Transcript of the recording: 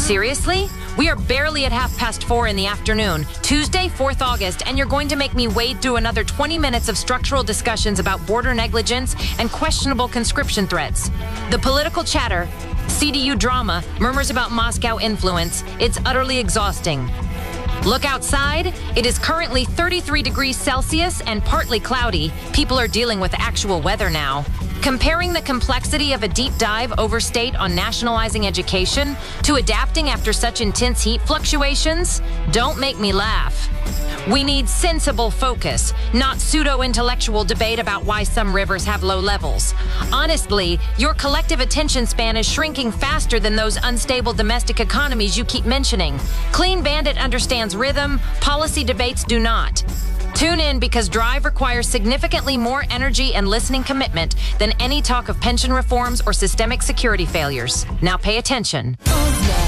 Seriously? We are barely at 4:30 in the afternoon, Tuesday, 4th August, and you're going to make me wade through another 20 minutes of structural discussions about border negligence and questionable conscription threats. The political chatter, CDU drama, murmurs about Moscow influence, it's utterly exhausting. Look outside. It is currently 33 degrees Celsius and partly cloudy. People are dealing with actual weather now. Comparing the complexity of a deep dive overstate on nationalizing education to adapting after such intense heat fluctuations, don't make me laugh. We need sensible focus, not pseudo-intellectual debate about why some rivers have low levels. Honestly, your collective attention span is shrinking faster than those unstable domestic economies you keep mentioning. Clean Bandit understands rhythm, policy debates do not. Tune in because Drive requires significantly more energy and listening commitment than any talk of pension reforms or systemic security failures. Now pay attention.